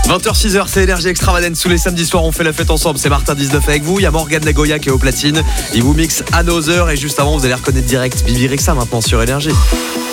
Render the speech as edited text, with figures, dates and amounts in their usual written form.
20h-6h, c'est Énergie Extravagance. Tous les samedis soirs, on fait la fête ensemble. C'est Martin 19 avec vous. Il y a Morgane Nagoya qui est au platine. Il vous mixe Another. Et juste avant, vous allez reconnaître direct Bibi Rexha maintenant sur Énergie.